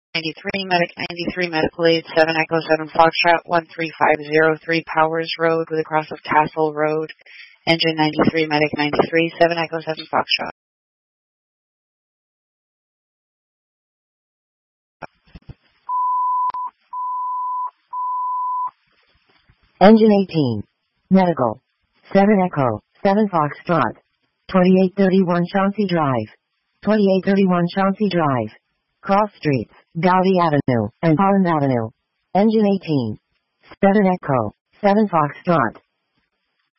93 Medic 93 Medical Aid 7 Echo 7 Foxtrot 13503 Powers Road with a cross of Castle Road. Engine 93 Medic 93 7 Echo 7 Foxtrot. Engine 18. Medical. 7 Echo, 7 Foxtrot. 2831 Chauncey Drive. 2831 Chauncey Drive. Cross Streets, Gowdy Avenue, and Holland Avenue. Engine 18. 7 Echo, 7 Foxtrot.